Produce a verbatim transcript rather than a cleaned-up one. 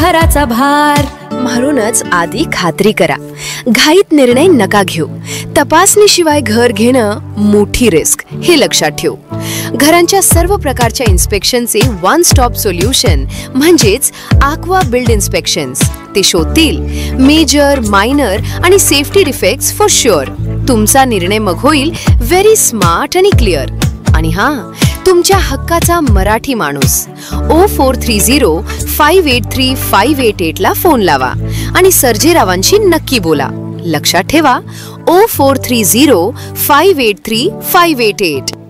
घराचा भार. म्हणूनच आधी खात्री करा. घाईत निर्णय नका घेऊ. तपासणीशिवाय घर घेणं मोठी रिस्क, हे लक्षात ठेवू. घरांच्या सर्व प्रकारच्या इन्स्पेक्शनचे वन स्टॉप सोल्युशन म्हणजेच आक्वा बिल्ड इन्स्पेक्शन्स. ते शोधतील मेजर, मायनर आणि सेफ्टी डिफेक्ट्स फॉर शुअर. तुमचा निर्णय मग होईल व्हेरी स्मार्ट आणि क्लिअर. आणि हां, तुमच्या हक्काचा मराठी माणूस O four three zero five eight three five eight eight ला फोन लावा आणि सर्जेरावांशी नक्की बोला. लक्षात ठेवा, O four three zero five eight three five eight eight.